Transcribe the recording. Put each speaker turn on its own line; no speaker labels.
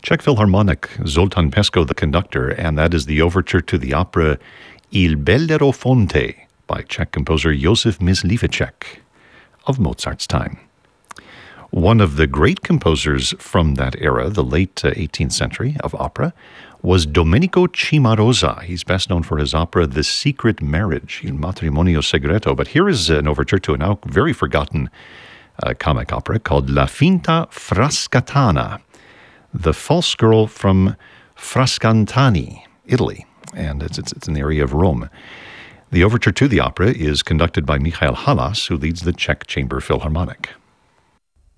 Czech Philharmonic, Zoltán Pesko, the conductor, and that is the overture to the opera Il Bellerofonte by Czech composer Josef Mysliveček of Mozart's time. One of the great composers from that era, the late 18th century, of opera, was Domenico Cimarosa. He's best known for his opera The Secret Marriage, Il Matrimonio Segreto. But here is an overture to a now very forgotten comic opera called La Finta Frascatana, The False Girl from Frascantani, Italy. And it's in the area of Rome. The overture to the opera is conducted by Michael Halas, who leads the Czech Chamber Philharmonic.